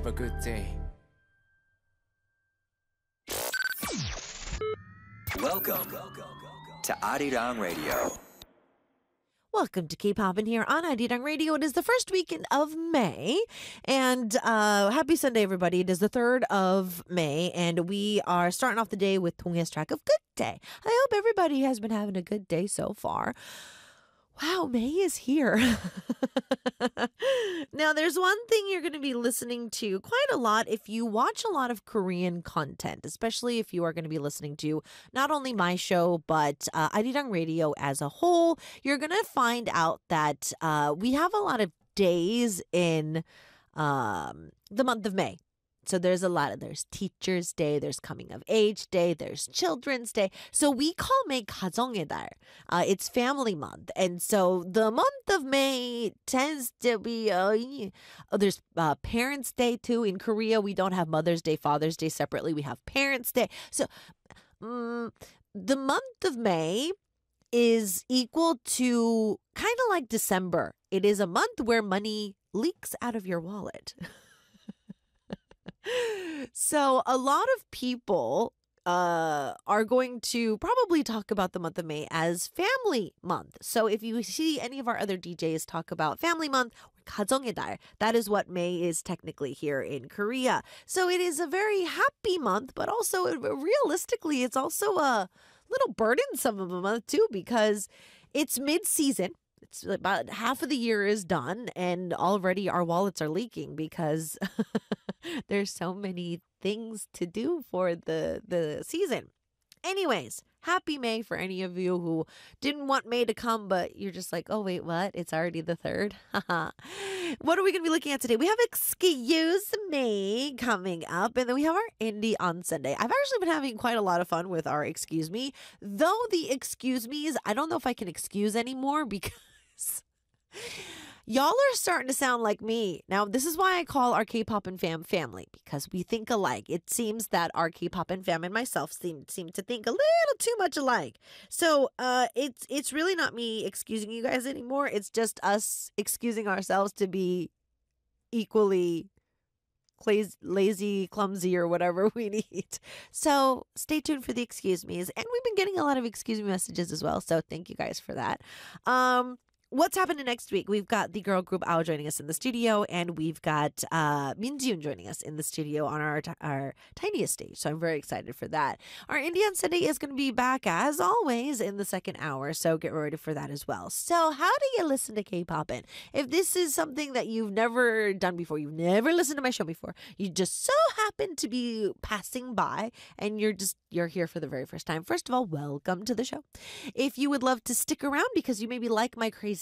a good day. Welcome to Arirang Radio. Welcome to K-Pop in here on Arirang Radio. It is the first weekend of May. And happy Sunday, everybody. It is the 3rd of May. And we are starting off the day with Tonghae's track of Good Day. I hope everybody has been having a good day so far. Wow, May is here. Now, there's one thing you're going to be listening to quite a lot if you watch a lot of Korean content, especially if you are going to be listening to not only my show, but Arirang Radio as a whole. You're going to find out that we have a lot of days in the month of May. So there's Teacher's Day, there's Coming of Age Day, there's Children's Day. So we call May 가정의 달. It's family month. And so the month of May tends to be, there's Parents' Day too. In Korea, we don't have Mother's Day, Father's Day separately. We have Parents' Day. So the month of May is equal to kind of like December. It is a month where money leaks out of your wallet. So a lot of people are going to probably talk about the month of May as Family Month. So if you see any of our other DJs talk about Family Month, 가정의 달, that is what May is technically here in Korea. So it is a very happy month, but also realistically, it's also a little burdensome of a month too, because it's mid-season. It's about half of the year is done, and already our wallets are leaking because there's so many things to do for the season. Anyways, happy May for any of you who didn't want May to come, but you're just like, oh, wait, what? It's already the 3rd? What are we going to be looking at today? We have Excuse Me coming up, and then we have our indie on Sunday. I've actually been having quite a lot of fun with our Excuse Me, though the Excuse Me's, I don't know if I can excuse anymore because y'all are starting to sound like me. Now, this is why I call our K-Pop and Fam family, because we think alike. It seems that our K-Pop and Fam and myself seem to think a little too much alike. So it's really not me excusing you guys anymore. It's just us excusing ourselves to be equally lazy, clumsy, or whatever we need. So stay tuned for the Excuse Me's. And we've been getting a lot of Excuse Me messages as well. So thank you guys for that. What's happening next week? We've got the girl group OW joining us in the studio, and we've got Min Ji-yoon joining us in the studio on our tiniest stage. So I'm very excited for that. Our Indie on Sunday is going to be back, as always, in the second hour. So get ready for that as well. So how do you listen to K-Popin'? If this is something that you've never done before, you've never listened to my show before, you just so happen to be passing by, and you're here for the very first time. First of all, welcome to the show. If you would love to stick around because you maybe like my craziness,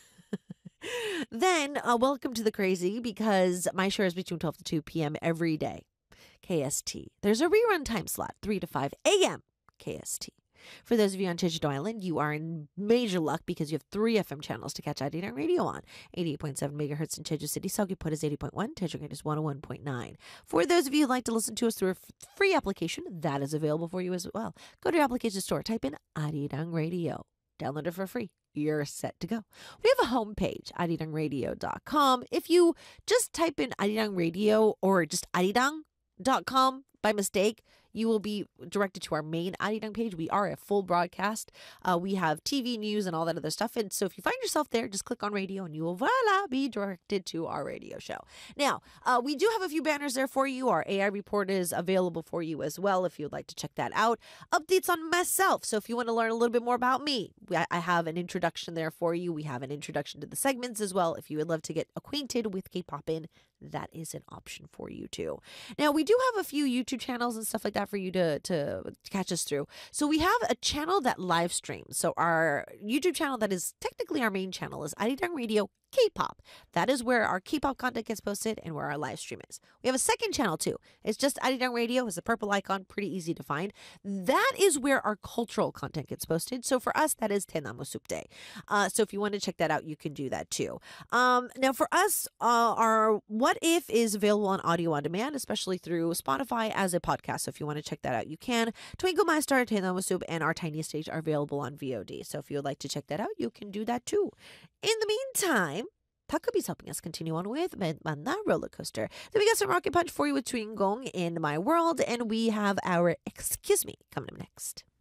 then welcome to the crazy, because my show is between 12 to 2 p.m. every day. KST. There's a rerun time slot, 3 to 5 a.m. KST. For those of you on Jeju-do Island, you are in major luck because you have 3 FM channels to catch Arirang Radio on. 88.7 megahertz in Jeju City. Seogwipo is 80.1. Daejeon is 101.9. For those of you who'd like to listen to us through a free application, that is available for you as well. Go to your application store, type in Arirang Radio. Download it for free. You're set to go. We have a homepage, arirangradio.com. If you just type in Arirang Radio or just arirang.com by mistake, you will be directed to our main Arirang page. We are a full broadcast. We have TV news and all that other stuff. And so if you find yourself there, just click on radio and you will, voila, be directed to our radio show. Now, we do have a few banners there for you. Our AI report is available for you as well if you'd like to check that out. Updates on myself. So if you want to learn a little bit more about me, I have an introduction there for you. We have an introduction to the segments as well. If you would love to get acquainted with K-Popin', that is an option for you too. Now, we do have a few YouTube channels and stuff like that for you to catch us through. So we have a channel that live streams. So our YouTube channel that is technically our main channel is Arirang Radio K-Pop. That is where our K-Pop content gets posted and where our live stream is. We have a second channel too. It's just Arirang Radio. It's a purple icon, pretty easy to find. That is where our cultural content gets posted. So for us, that is Daenamu Supdae. So if you want to check that out, you can do that too. Now for us, our What If is available on audio on demand, especially through Spotify as a podcast. So if you want to check that out, you can. Twinkle My Star, Daenamu Sup, and our Tiniest Stage are available on VOD. So if you would like to check that out, you can do that too. In the meantime, Takabi's helping us continue on with Manna Roller Coaster. Then we got some Rocket Punch for you with Twingong in My World, and we have our Excuse Me coming up next.